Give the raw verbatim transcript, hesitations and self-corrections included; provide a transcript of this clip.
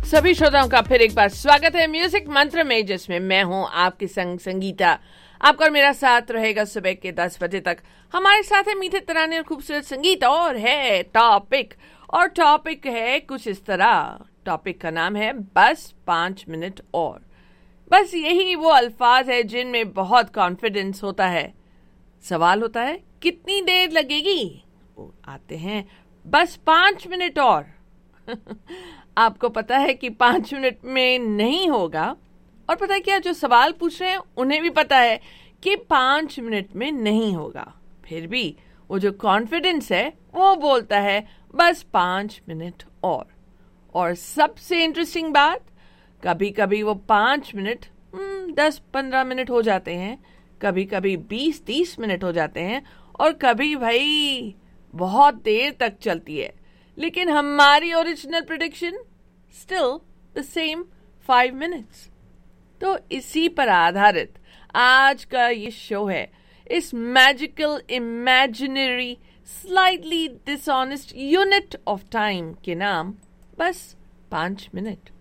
सभी श्रोताओं का फिर एक बार स्वागत है म्यूजिक मंत्र में, जिसमें मैं हूं आपके संग संगीता। आपका और मेरा साथ रहेगा सुबह के दस बजे तक। हमारे साथ है मीठे तराने और खूबसूरत संगीत, और है टॉपिक। और टॉपिक है कुछ इस तरह। टॉपिक का नाम है बस पांच मिनट और। बस यही वो अल्फाज है जिनमें बहुत कॉन्फिडेंस होता है। सवाल होता है कितनी देर लगेगी? वो आते हैं बस पांच मिनट और। आपको पता है कि पांच मिनट में नहीं होगा, और पता है क्या, जो सवाल पूछ रहे हैं उन्हें भी पता है कि पांच मिनट में नहीं होगा। फिर भी वो जो कॉन्फिडेंस है वो बोलता है बस पांच मिनट और। और सबसे इंटरेस्टिंग बात, कभी कभी वो पांच मिनट दस पंद्रह मिनट हो जाते हैं, कभी कभी बीस तीस मिनट हो जाते हैं, और कभी भाई बहुत देर तक चलती है। लेकिन हमारी original prediction still the same five minutes. तो इसी पर आधारित आज का ये शो है। इस magical imaginary slightly dishonest unit of time के नाम बस पांच मिनट।